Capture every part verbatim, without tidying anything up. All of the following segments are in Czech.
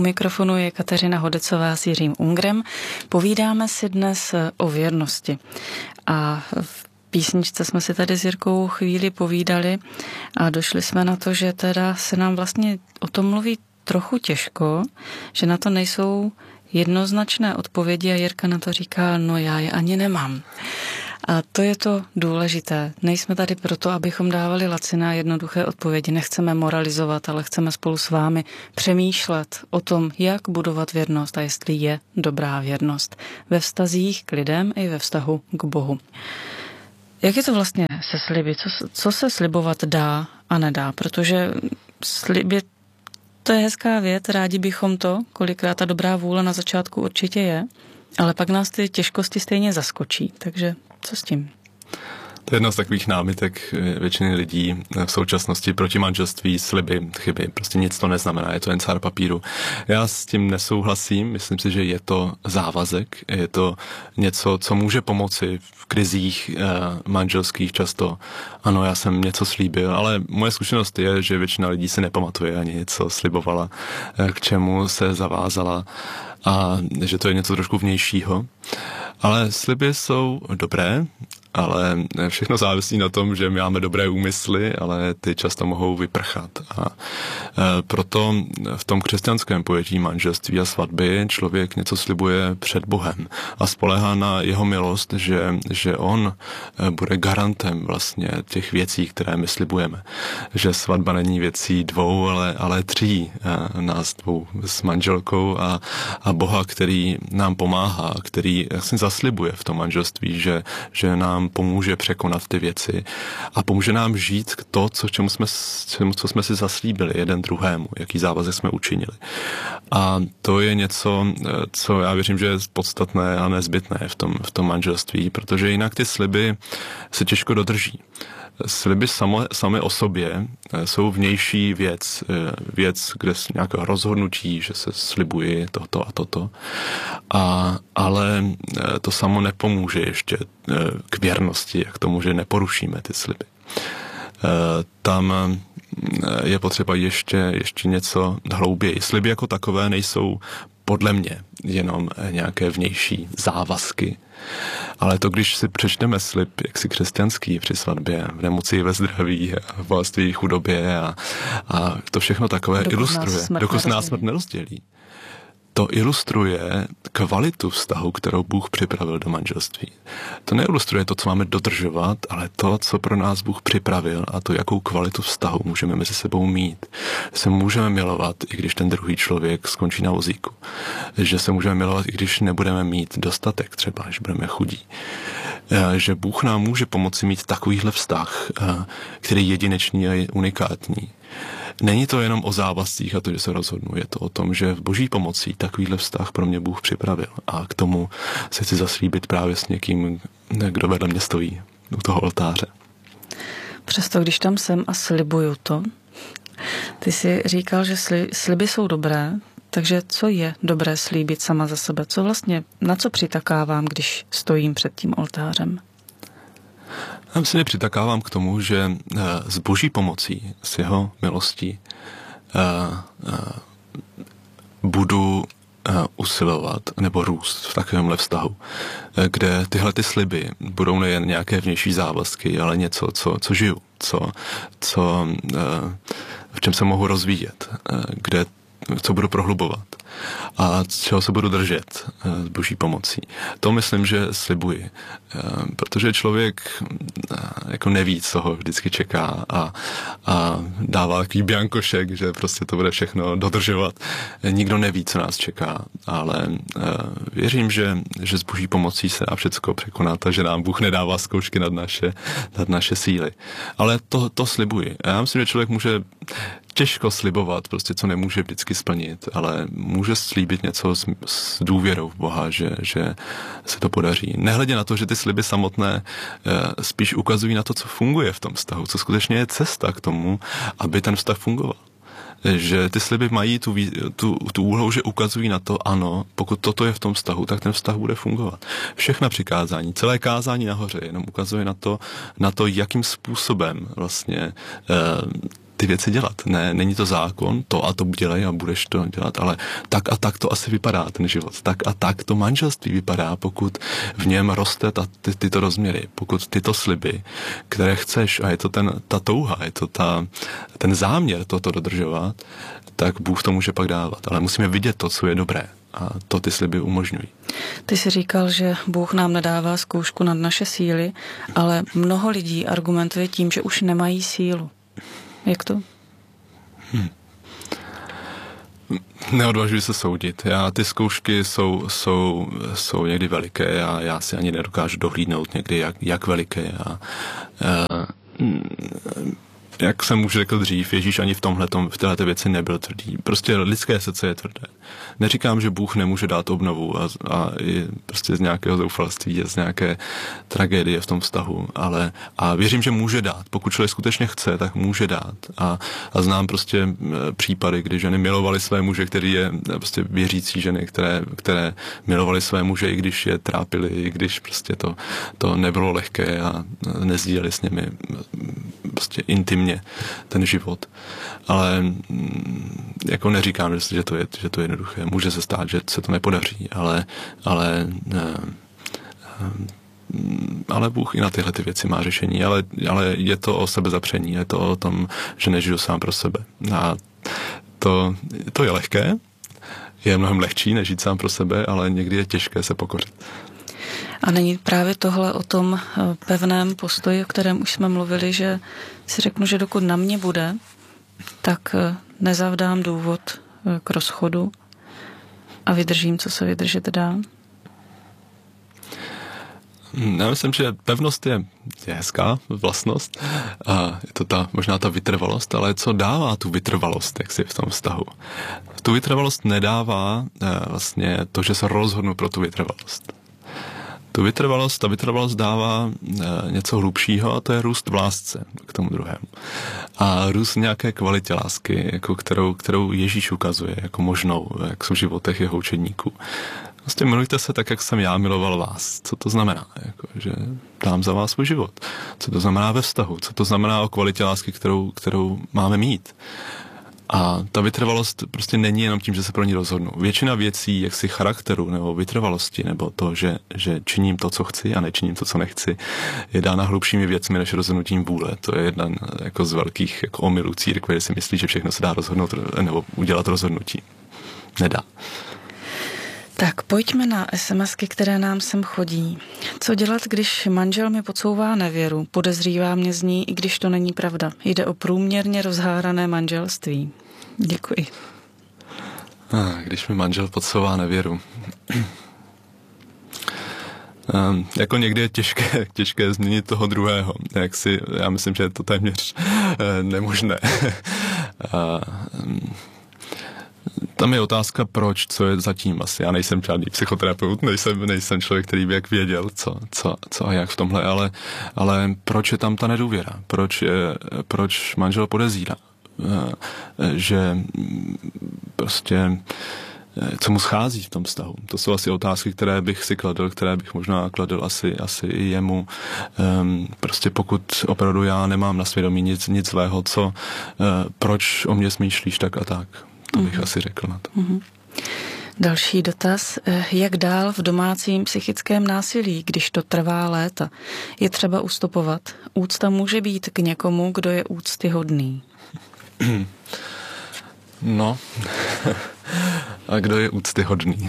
mikrofonu je Kateřina Hodecová s Jiřím Ungrem. Povídáme si dnes o věrnosti. A v písničce jsme si tady s Jirkou chvíli povídali a došli jsme na to, že teda se nám vlastně o tom mluví trochu těžko, že na to nejsou jednoznačné odpovědi a Jirka na to říká, no já je ani nemám. A to je to důležité. Nejsme tady proto, abychom dávali laciné jednoduché odpovědi. Nechceme moralizovat, ale chceme spolu s vámi přemýšlet o tom, jak budovat věrnost a jestli je dobrá věrnost ve vztazích k lidem i ve vztahu k Bohu. Jak je to vlastně se sliby? Co, co se slibovat dá a nedá? Protože sliby, to je hezká věc, rádi bychom to, kolikrát ta dobrá vůle na začátku určitě je, ale pak nás ty těžkosti stejně zaskočí, takže co s tím? To je jedna z takových námitek většiny lidí v současnosti proti manželství, sliby, chyby. Prostě nic to neznamená, je to jen cár papíru. Já s tím nesouhlasím, myslím si, že je to závazek, je to něco, co může pomoci v krizích eh, manželských často. Ano, já jsem něco slíbil, ale moje zkušenost je, že většina lidí se nepamatuje ani co slibovala, eh, k čemu se zavázala a že to je něco trošku vnějšího. Ale sliby jsou dobré, ale všechno závisí na tom, že my máme dobré úmysly, ale ty často mohou vyprchat. A e, proto v tom křesťanském pojetí manželství a svatby člověk něco slibuje před Bohem a spoléhá na jeho milost, že, že on bude garantem vlastně těch věcí, které my slibujeme. Že svatba není věcí dvou, ale, ale tří e, nás dvou s manželkou a, a Boha, který nám pomáhá, který vlastně zaslibuje v tom manželství, že, že nám pomůže překonat ty věci a pomůže nám žít to, co, čemu jsme, čemu, co jsme si zaslíbili jeden druhému, jaký závazek jsme učinili. A to je něco, co já věřím, že je podstatné a nezbytné v tom, v tom manželství, protože jinak ty sliby se těžko dodrží. Sliby samo, samé o sobě jsou vnější věc, věc, kde je nějaké rozhodnutí, že se slibuji toto a toto, a, ale to samo nepomůže ještě k věrnosti, k tomu, že neporušíme ty sliby. Tam je potřeba ještě, ještě něco hlouběji. Sliby jako takové nejsou podle mě jenom nějaké vnější závazky. Ale to, když si přečteme slib jaksi křesťanský při svatbě, v nemoci, ve zdraví, v bohatství, chudobě a, a to všechno takové dokud ilustruje, nás dokud nás smrt nerozdělí. To ilustruje kvalitu vztahu, kterou Bůh připravil do manželství. To neilustruje to, co máme dodržovat, ale to, co pro nás Bůh připravil a to, jakou kvalitu vztahu můžeme mezi sebou mít. Se můžeme milovat, i když ten druhý člověk skončí na vozíku. Že se můžeme milovat, i když nebudeme mít dostatek, třeba, že budeme chudí. Že Bůh nám může pomoci mít takovýhle vztah, který je jedinečný a je unikátní. Není to jenom o závazcích a to, že se rozhodnu. Je to o tom, že v Boží pomocí takovýhle vztah pro mě Bůh připravil. A k tomu se chci zaslíbit právě s někým, kdo vedle mě stojí u toho oltáře. Přesto, když tam jsem a slibuju to, ty jsi říkal, že sliby jsou dobré, takže co je dobré slíbit sama za sebe? Co vlastně, na co přitakávám, když stojím před tím oltářem? Já si nepřitakávám k tomu, že s Boží pomocí, s jeho milostí budu usilovat nebo růst v takovémhle vztahu, kde tyhle ty sliby budou nejen nějaké vnější závazky, ale něco, co, co žiju, co, co, v čem se mohu rozvíjet, kde co budu prohlubovat a čeho se budu držet s Boží pomocí. To myslím, že slibuji, protože člověk jako neví, co ho vždycky čeká a, a dává takový biankošek, že prostě to bude všechno dodržovat. Nikdo neví, co nás čeká, ale věřím, že, že s Boží pomocí se dá všecko překonat a že nám Bůh nedává zkoušky nad naše, nad naše síly. Ale to, to slibuji. Já myslím, že člověk může těžko slibovat, prostě co nemůže vždycky splnit, ale může slíbit něco s, s důvěrou v Boha, že, že se to podaří. Nehledě na to, že ty sliby samotné e, spíš ukazují na to, co funguje v tom vztahu, co skutečně je cesta k tomu, aby ten vztah fungoval. Že ty sliby mají tu, tu, tu úlohu, že ukazují na to, ano, pokud toto je v tom vztahu, tak ten vztah bude fungovat. Všechna přikázání, celé kázání nahoře jenom ukazuje na to, na to, jakým způsobem vlastně e, ty věci dělat. Ne, není to zákon, to a to dělej a budeš to dělat, ale tak a tak to asi vypadá ten život. Tak a tak to manželství vypadá, pokud v něm roste ta, ty, tyto rozměry, pokud tyto sliby, které chceš, a je to ten, ta touha, je to ta, ten záměr toto dodržovat, tak Bůh to může pak dávat. Ale musíme vidět to, co je dobré. A to ty sliby umožňují. Ty jsi říkal, že Bůh nám nedává zkoušku nad naše síly, ale mnoho lidí argumentuje tím, že už nemají sílu. Jak to? Hmm. Neodvažuji se soudit. Já, ty zkoušky jsou, jsou, jsou někdy veliké a já si ani nedokážu dohlídnout někdy, jak, jak veliké. A, a, jak jsem už řekl dřív, Ježíš ani v tomhletom, v této věci nebyl tvrdý. Prostě lidské srdce je tvrdé. Neříkám, že Bůh nemůže dát obnovu a, a i prostě z nějakého zoufalství, z nějaké tragédie v tom vztahu, ale a věřím, že může dát. Pokud člověk skutečně chce, tak může dát. A, a znám prostě případy, kdy ženy milovaly své muže, který je prostě věřící ženy, které, které milovaly své muže, i když je trápili, i když prostě to, to nebylo lehké a nezdíleli s nimi prostě intimně ten život. Ale jako neříkám, že to je, že to je jednoduché. Může se stát, že se to nepodaří, ale, ale, ale Bůh i na tyhle ty věci má řešení, ale, ale je to o sebezapření, je to o tom, že nežiju sám pro sebe. A to, to je lehké, je mnohem lehčí než žít sám pro sebe, ale někdy je těžké se pokořit. A není právě tohle o tom pevném postoji, o kterém už jsme mluvili, že si řeknu, že dokud na mě bude, tak nezavdám důvod k rozchodu a vydržím, co se vydržet dá? Já myslím, že pevnost je, je hezká vlastnost a je to ta, možná ta vytrvalost, ale co dává tu vytrvalost, jak si v tom vztahu? Tu vytrvalost nedává vlastně to, že se rozhodnu pro tu vytrvalost. Tu vytrvalost, ta vytrvalost dává e, něco hlubšího a to je růst v lásce k tomu druhému. A růst nějaké kvalitě lásky, jako kterou, kterou Ježíš ukazuje jako možnou, jak jsou v životech jeho učedníků. Vlastně milujte se tak, jak jsem já miloval vás. Co to znamená? Jako, že dám za vás svůj život. Co to znamená ve vztahu? Co to znamená o kvalitě lásky, kterou, kterou máme mít? A ta vytrvalost prostě není jenom tím, že se pro ní rozhodnu. Většina věcí, jaksi charakteru nebo vytrvalosti, nebo to, že, že činím to, co chci a nečiním to, co nechci, je dána hlubšími věcmi než rozhodnutím vůle. To je jeden jako z velkých jako omylů církve, že si myslí, že všechno se dá rozhodnout nebo udělat rozhodnutí. Nedá. Tak pojďme na SMSky, které nám sem chodí. Co dělat, když manžel mi podsouvá nevěru, podezřívá mě z ní, i když to není pravda. Jde o průměrně rozhárané manželství. Děkuji. A, když mi manžel podsouvá nevěru. Um, jako někdy je těžké, těžké změnit toho druhého. Jak si, já myslím, že je to téměř uh, nemožné. uh, um, Tam je otázka, proč, co je zatím asi. Já nejsem žádný psychoterapeut, nejsem, nejsem člověk, který by jak věděl, co, co, co a jak v tomhle, ale, ale proč je tam ta nedůvěra? Proč, je, proč manžel podezírá? Že prostě co mu schází v tom vztahu. To jsou asi otázky, které bych si kladl, které bych možná kladl asi, asi i jemu. Um, prostě pokud opravdu já nemám na svědomí nic, nic zlého, co, uh, proč o mě smýšlíš tak a tak. To bych mm-hmm. asi řekl na to. Mm-hmm. Další dotaz. Jak dál v domácím psychickém násilí, když to trvá léta? Je třeba ustupovat. Úcta může být k někomu, kdo je úctyhodný. No. A kdo je úctyhodný?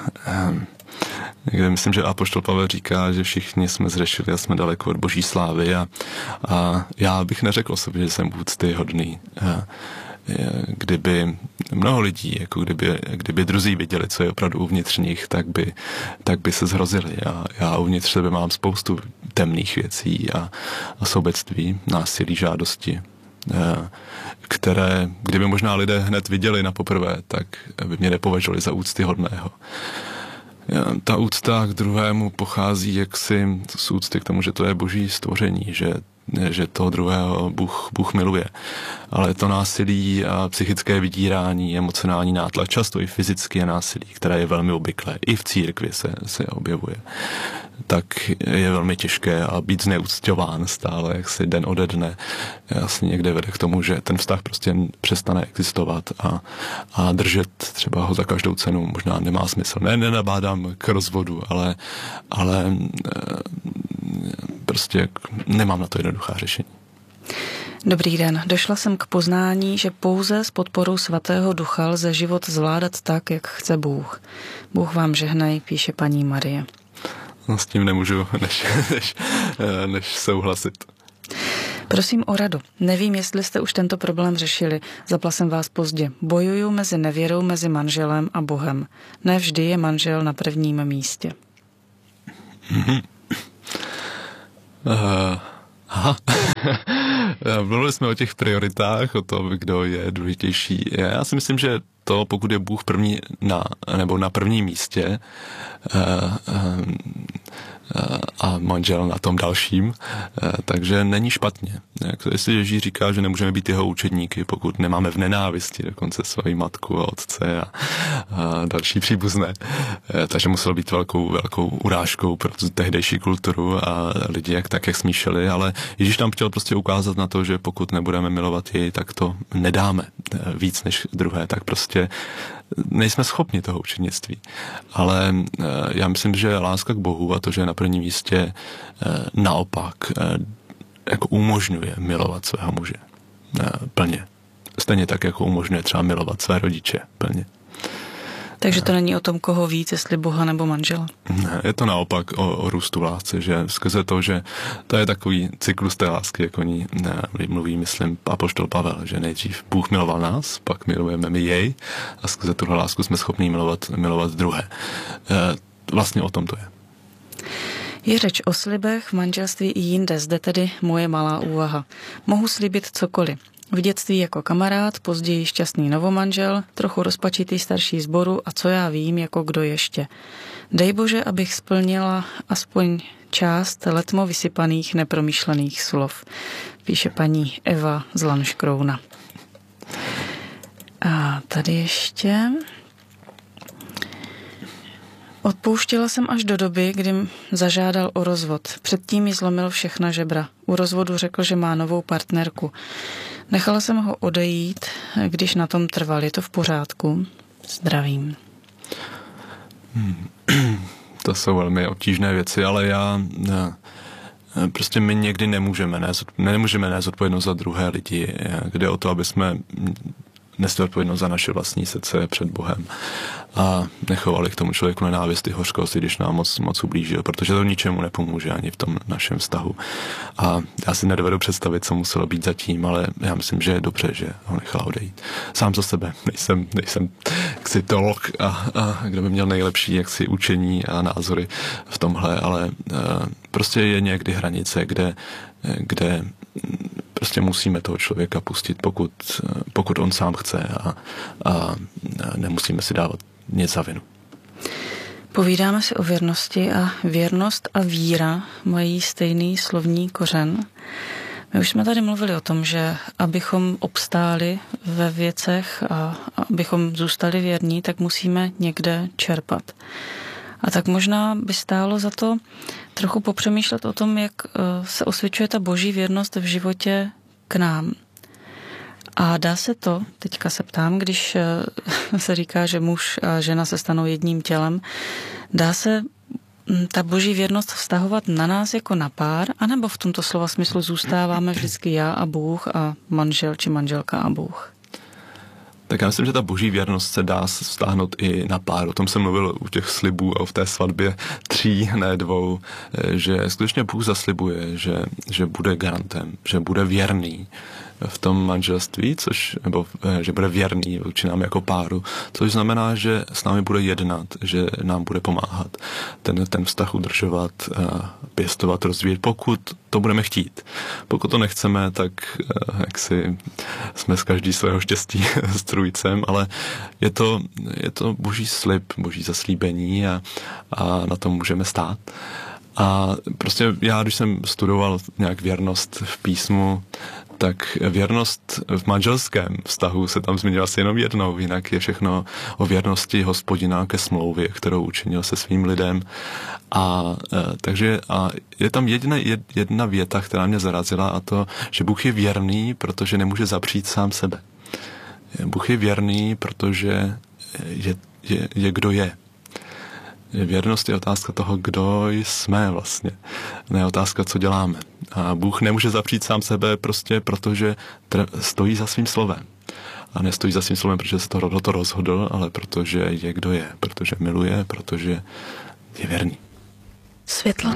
Myslím, že apoštol Pavel říká, že všichni jsme zřešili a jsme daleko od boží slávy a, a já bych neřekl sobě, že jsem úctyhodný. Kdyby mnoho lidí, jako kdyby, kdyby druzí viděli, co je opravdu uvnitř nich, tak by, tak by se zhrozili. A já uvnitř sebe mám spoustu temných věcí a, a sobectví, násilí, žádosti, které, kdyby možná lidé hned viděli na poprvé, tak by mě nepovažovali za úctyhodného. Ta úcta k druhému pochází jaksi z úcty k tomu, že to je boží stvoření, že že toho druhého Bůh, Bůh miluje. Ale to násilí a psychické vydírání, emocionální nátlak, často i fyzické násilí, které je velmi obvyklé, i v církvi se, se objevuje, tak je velmi těžké a být zneucťován stále, jak si den ode dne jasně někde vede k tomu, že ten vztah prostě přestane existovat a, a držet třeba ho za každou cenu možná nemá smysl. Ne, nenabádám k rozvodu, ale, ale prostě nemám na to jednoduchá řešení. Dobrý den. Došla jsem k poznání, že pouze s podporou Svatého Ducha lze život zvládat tak, jak chce Bůh. Bůh vám žehnaj, píše paní Marie. No, s tím nemůžu než, než, než souhlasit. Prosím o radu. Nevím, jestli jste už tento problém řešili. Zapla jsem vás pozdě. Bojuju mezi nevěrou, mezi manželem a Bohem. Ne vždy je manžel na prvním místě. Mm-hmm. Uh, aha. Mluvili jsme o těch prioritách, o tom, kdo je důležitější. Já si myslím, že to, pokud je Bůh první na, nebo na prvním místě uh, uh, a manžel na tom dalším, takže není špatně. Jestli Ježíš říká, že nemůžeme být jeho učedníky, pokud nemáme v nenávisti dokonce svoji matku a otce a, a další příbuzné, takže muselo být velkou, velkou urážkou pro tehdejší kulturu a lidi, jak tak, jak smíšeli, ale Ježíš tam chtěl prostě ukázat na to, že pokud nebudeme milovat jej, tak to nedáme víc než druhé, tak prostě nejsme schopni toho učednictví. Ale já myslím, že láska k Bohu a to, že je na prvním místě, naopak jako umožňuje milovat svého muže plně. Stejně tak, jako umožňuje třeba milovat své rodiče plně. Takže to není o tom, koho víc, jestli Boha nebo manžela. Ne, je to naopak o, o růstu lásce, že skrze to, že to je takový cyklus té lásky, jak o ní ne, mluví, myslím, apoštol Pavel, že nejdřív Bůh miloval nás, pak milujeme my jej a skrze tuhle lásku jsme schopni milovat, milovat druhé. E, vlastně o tom to je. Je řeč o slibech v manželství i jinde, zde tedy moje malá úvaha. Mohu slíbit cokoliv. V dětství jako kamarád, později šťastný novomanžel, trochu rozpačitý starší sboru a co já vím, jako kdo ještě. Dej Bože, abych splnila aspoň část letmo vysypaných nepromyšlených slov, píše paní Eva z Lanškrouna. A tady ještě... Odpouštěla jsem až do doby, kdy zažádal o rozvod. Předtím mi zlomil všechna žebra. U rozvodu řekl, že má novou partnerku. Nechala jsem ho odejít, když na tom trval. Je to v pořádku? Zdravím. Hmm. To jsou velmi obtížné věci, ale já... Ne. Prostě my někdy nemůžeme nést, nemůžeme nést odpovědnost za druhé lidi. Jde o to, aby jsme nesli odpovědnost za naše vlastní srdce před Bohem a nechovali k tomu člověku nenávist i hořkost, když nám moc, moc ublížil, protože to ničemu nepomůže ani v tom našem vztahu. A já si nedovedu představit, co muselo být zatím, ale já myslím, že je dobře, že ho nechala odejít. Sám za sebe nejsem, nejsem jaksi teolog a, a kdo by měl nejlepší jaksi učení a názory v tomhle, ale prostě je někdy hranice, kde, kde prostě musíme toho člověka pustit, pokud, pokud on sám chce a, a nemusíme si dávat nic za vinu. Povídáme si o věrnosti a věrnost a víra mají stejný slovní kořen. My už jsme tady mluvili o tom, že abychom obstáli ve věcech a abychom zůstali věrní, tak musíme někde čerpat. A tak možná by stálo za to trochu popřemýšlet o tom, jak se osvědčuje ta boží věrnost v životě k nám. A dá se to, teďka se ptám, když se říká, že muž a žena se stanou jedním tělem, dá se ta boží věrnost vztahovat na nás jako na pár, anebo v tomto slova smyslu zůstáváme vždycky já a Bůh a manžel či manželka a Bůh? Tak já myslím, že ta boží věrnost se dá vztáhnout i na pár. O tom jsem mluvil u těch slibů a v té svatbě tří, ne dvou, že skutečně Bůh zaslibuje, že, že bude garantem, že bude věrný v tom manželství, což, nebo že bude věrný vůči nám jako páru, což znamená, že s námi bude jednat, že nám bude pomáhat ten, ten vztah udržovat, pěstovat, rozvíjet, pokud to budeme chtít. Pokud to nechceme, tak jak si jsme z každý svého štěstí strůjcem, ale je to, je to boží slib, boží zaslíbení a, a na tom můžeme stát. A prostě já, když jsem studoval nějak věrnost v písmu, tak věrnost v manželském vztahu se tam změnila asi jenom jednou, jinak je všechno o věrnosti Hospodina ke smlouvě, kterou učinil se svým lidem. A e, takže a je tam jedna, jedna věta, která mě zarazila, a to, že Bůh je věrný, protože nemůže zapřít sám sebe. Bůh je věrný, protože je, je, je kdo je. Věrnost je otázka toho, kdo jsme vlastně. Ne otázka, co děláme. A Bůh nemůže zapřít sám sebe prostě, protože stojí za svým slovem. A nestojí za svým slovem, protože se to, to rozhodl, ale protože je kdo je. Protože miluje, protože je věrný. Světlo